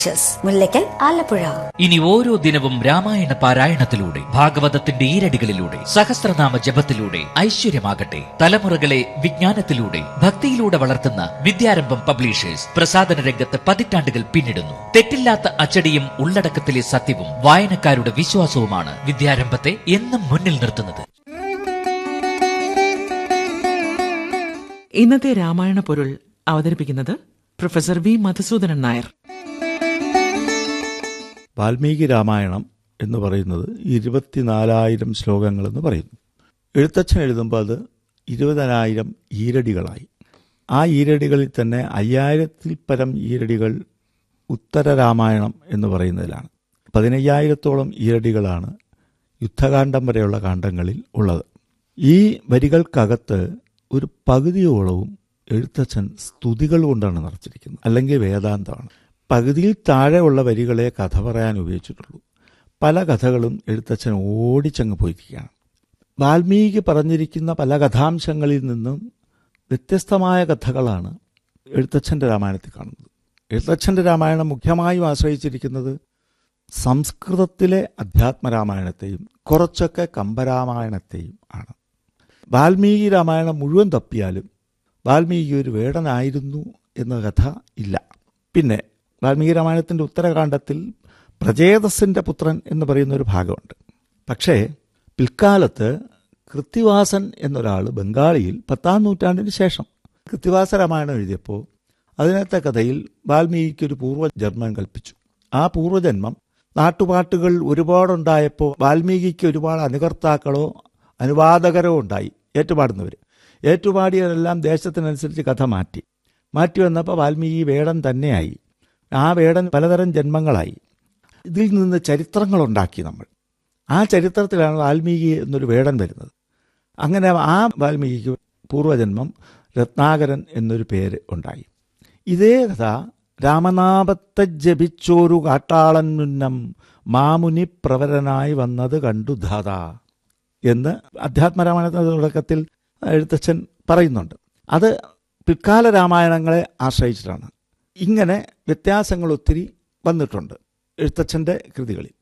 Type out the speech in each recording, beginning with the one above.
മുല്ലയ്ക്കൽ, ആലപ്പുഴ. ഇനി ഓരോ ദിനവും രാമായണ പാരായണത്തിലൂടെ, ഭാഗവതത്തിന്റെ ഈരടികളിലൂടെ, സഹസ്രനാമ ജപത്തിലൂടെ ഐശ്വര്യമാകട്ടെ. തലമുറകളെ വിജ്ഞാനത്തിലൂടെ, ഭക്തിയിലൂടെ വളർത്തുന്ന വിദ്യാരംഭം പബ്ലിഷേഴ്സ് പ്രസാധന രംഗത്ത് പതിറ്റാണ്ടുകൾ പിന്നിടുന്നു. തെറ്റില്ലാത്ത അച്ചടിയും ഉള്ളടക്കത്തിലെ സത്യവും വായനക്കാരുടെ വിശ്വാസവുമാണ് വിദ്യാരംഭത്തെ എന്നും മുന്നിൽ നിർത്തുന്നത്. ഇന്നത്തെ രാമായണ പൊരുൾ അവതരിപ്പിക്കുന്നത് പ്രൊഫസർ വി മധുസൂദനൻ നായർ. വാൽമീകി രാമായണം എന്ന് പറയുന്നത് 24,000 ശ്ലോകങ്ങളെന്ന് പറയുന്നു. എഴുത്തച്ഛൻ എഴുതുമ്പോൾ അത് 20,000 ഈരടികളായി. ആ ഈരടികളിൽ തന്നെ 5,000-ൽ പരം ഈരടികൾ ഉത്തര രാമായണം എന്ന് പറയുന്നതിലാണ്. 15,000-ഓളം ഈരടികളാണ് യുദ്ധകാന്ഡം വരെയുള്ള കാണ്ഡങ്ങളിൽ ഉള്ളത്. ഈ വരികൾക്കകത്ത് ഒരു പകുതിയോളവും എഴുത്തച്ഛൻ സ്തുതികൾ കൊണ്ടാണ് നിറച്ചിരിക്കുന്നത്, അല്ലെങ്കിൽ വേദാന്തമാണ്. പകുതിയിൽ താഴെയുള്ള വരികളെ കഥ പറയാൻ ഉപയോഗിച്ചിട്ടുള്ളൂ. പല കഥകളും എഴുത്തച്ഛൻ ഓടിച്ചങ്ങ് പോയിരിക്കുകയാണ്. വാൽമീകി പറഞ്ഞിരിക്കുന്ന പല കഥാംശങ്ങളിൽ നിന്നും വ്യത്യസ്തമായ കഥകളാണ് എഴുത്തച്ഛൻ്റെ രാമായണത്തിൽ കാണുന്നത്. എഴുത്തച്ഛൻ്റെ രാമായണം മുഖ്യമായും ആശ്രയിച്ചിരിക്കുന്നത് സംസ്കൃതത്തിലെ അധ്യാത്മരാമായണത്തെയും കുറച്ചൊക്കെ കമ്പരാമായണത്തെയും ആണ്. വാൽമീകി രാമായണം മുഴുവൻ തപ്പിയാലും വാൽമീകി ഒരു വേടനായിരുന്നു എന്ന കഥ ഇല്ല. പിന്നെ വാൽമീകി രാമായണത്തിൻ്റെ ഉത്തരകാണ്ഡത്തിൽ പ്രചേതസിൻ്റെ പുത്രൻ എന്ന് പറയുന്നൊരു ഭാഗമുണ്ട്. പക്ഷേ പിൽക്കാലത്ത് കൃത്തിവാസൻ എന്നൊരാൾ ബംഗാളിയിൽ 10-ാം നൂറ്റാണ്ടിന് ശേഷം കൃത്തിവാസ രാമായണം എഴുതിയപ്പോൾ അതിനകത്തെ കഥയിൽ വാൽമീകിക്കൊരു പൂർവ്വജന്മം കൽപ്പിച്ചു. ആ പൂർവ്വജന്മം നാട്ടുപാട്ടുകൾ ഒരുപാടുണ്ടായപ്പോൾ വാൽമീകിക്ക് ഒരുപാട് അനുകർത്താക്കളോ അനുവാദകരോ ഉണ്ടായി, ഏറ്റുപാടുന്നവർ. ഏറ്റുപാടിയതെല്ലാം ദേശത്തിനനുസരിച്ച് കഥ മാറ്റി വന്നപ്പോൾ വാൽമീകി വേടൻ തന്നെയായി. ആ വേടൻ പലതരം ജന്മങ്ങളായി. ഇതിൽ നിന്ന് ചരിത്രങ്ങളുണ്ടാക്കി നമ്മൾ. ആ ചരിത്രത്തിലാണ് വാൽമീകി എന്നൊരു വേടൻ വരുന്നത്. അങ്ങനെ ആ വാൽമീകിക്ക് പൂർവ്വജന്മം രത്നാകരൻ എന്നൊരു പേര് ഉണ്ടായി. ഇതേ കഥ രാമനാമത്തെ ജപിച്ചോരു കാട്ടാളൻ മുന്നം മാമുനി പ്രവരനായി വന്നത് കണ്ടു ധാതാ എന്ന് അധ്യാത്മരാമായണത്തിൻ്റെ തുടക്കത്തിൽ എഴുത്തച്ഛൻ പറയുന്നുണ്ട്. അത് പിൽക്കാല രാമായണങ്ങളെ ആശ്രയിച്ചിട്ടാണ്. ഇങ്ങനെ വ്യത്യാസങ്ങൾ ഒത്തിരി വന്നിട്ടുണ്ട് എഴുത്തച്ഛൻ്റെ കൃതികളിൽ.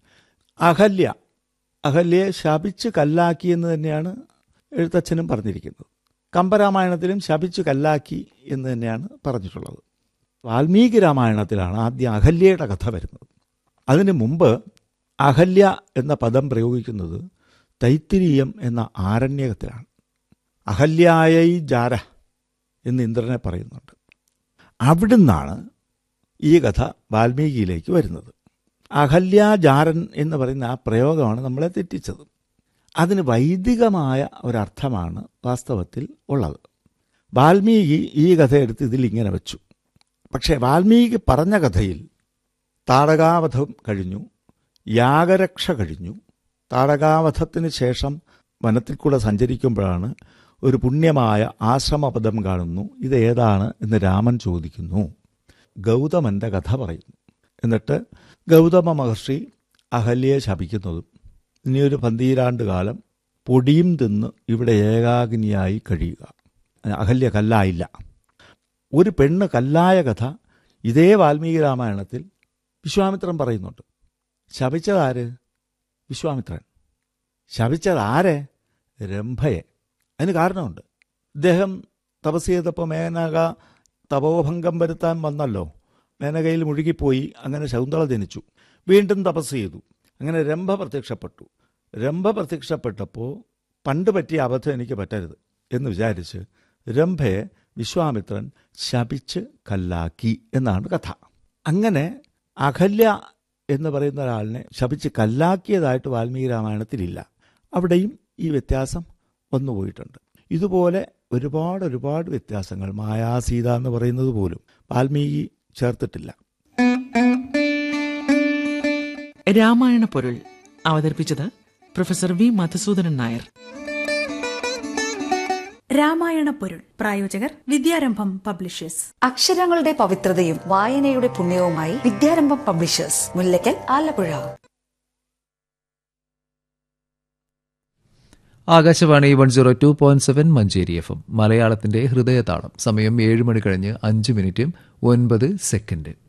അഹല്യയെ ശപിച്ച് കല്ലാക്കി എന്ന് തന്നെയാണ് എഴുത്തച്ഛനും പറഞ്ഞിരിക്കുന്നത്. കമ്പരാമായണത്തിലും ശപിച്ച് കല്ലാക്കി എന്ന് തന്നെയാണ് പറഞ്ഞിട്ടുള്ളത്. വാൽമീകി രാമായണത്തിലാണ് ആദ്യം അഹല്യയുടെ കഥ വരുന്നത്. അതിനു മുമ്പ് അഹല്യ എന്ന പദം പ്രയോഗിക്കുന്നത് തൈത്തിരീയം എന്ന ആരണ്യകത്തിലാണ്. അഹല്യായൈ ജാര എന്ന് ഇന്ദ്രനെ പറയുന്നുണ്ട്. അവിടുന്നാണ് ഈ കഥ വാൽമീകിയിലേക്ക് വരുന്നത്. അഹല്യാജാരൻ എന്ന് പറയുന്ന ആ പ്രയോഗമാണ് നമ്മളെ തെറ്റിച്ചത്. അതിന് വൈദികമായ ഒരർത്ഥമാണ് വാസ്തവത്തിൽ ഉള്ളത്. വാൽമീകി ഈ കഥയെടുത്ത് ഇതിലിങ്ങനെ വെച്ചു. പക്ഷേ വാൽമീകി പറഞ്ഞ കഥയിൽ താടകാവധം കഴിഞ്ഞു, യാഗരക്ഷ കഴിഞ്ഞു. താടകാവധത്തിന് ശേഷം വനത്തിൽ കൂടെ സഞ്ചരിക്കുമ്പോഴാണ് ഒരു പുണ്യമായ ആശ്രമപദം കാണുന്നു. ഇതേതാണ് എന്ന് രാമൻ ചോദിക്കുന്നു. ഗൗതമൻ്റെ കഥ പറയുന്നു. എന്നിട്ട് ഗൗതമ മഹർഷി അഹല്യയെ ശപിക്കുന്നതും ഇനിയൊരു 12 കാലം പൊടിയും തിന്ന് ഇവിടെ ഏകാഗ്നിയായി കഴിയുക. അഹല്യ കല്ലായില്ല. ഒരു പെണ്ണ് കല്ലായ കഥ ഇതേ വാൽമീകി രാമായണത്തിൽ വിശ്വാമിത്രൻ പറയുന്നുണ്ട്. ശപിച്ചതാര്? വിശ്വാമിത്രൻ. ശപിച്ചതാരെ? രംഭയെ. അതിന് കാരണമുണ്ട്. ഇദ്ദേഹം തപസ് ചെയ്തപ്പോൾ മേനക തപോഭംഗം വരുത്താൻ വന്നല്ലോ. മേനകയിൽ മുഴുകിപ്പോയി. അങ്ങനെ ശകുന്തള ജനിച്ചു. വീണ്ടും തപസ് ചെയ്തു. അങ്ങനെ രംഭ പ്രത്യക്ഷപ്പെട്ടു. രംഭ പ്രത്യക്ഷപ്പെട്ടപ്പോൾ പണ്ട് പറ്റിയ അബദ്ധം എനിക്ക് പറ്റരുത് എന്ന് വിചാരിച്ച് രംഭയെ വിശ്വാമിത്രൻ ശപിച്ച് കല്ലാക്കി എന്നാണ് കഥ. അങ്ങനെ അഹല്യ എന്ന് പറയുന്ന ഒരാളിനെ ശപിച്ച് കല്ലാക്കിയതായിട്ട് വാൽമീകി രാമായണത്തിലില്ല. അവിടെയും ഈ വ്യത്യാസം വന്നുപോയിട്ടുണ്ട്. ഇതുപോലെ ഒരുപാട് വ്യത്യാസങ്ങൾ മായാസീത എന്ന് പറയുന്നത് പോലും വാൽമീകി ചേർത്തിട്ടില്ല. രാമായണ പൊരുൾ അവതരിപ്പിച്ചത് പ്രൊഫസർ വി മധുസൂദനൻ നായർ. രാമായണ പൊരുൾ പ്രായോജകർ വിദ്യാരംഭം പബ്ലിഷേഴ്സ്. അക്ഷരങ്ങളുടെ പവിത്രതയും വായനയുടെ പുണ്യവുമായി വിദ്യാരംഭം പബ്ലിഷേഴ്സ്, മുല്ലയ്ക്കൽ, ആലപ്പുഴ. ആകാശവാണി 102.7 മഞ്ചേരി FM മലയാളത്തിന്റെ ഹൃദയതാളം. സമയം 7 മണി കഴിഞ്ഞ് 5 മിനിറ്റും 9 സെക്കൻഡ്.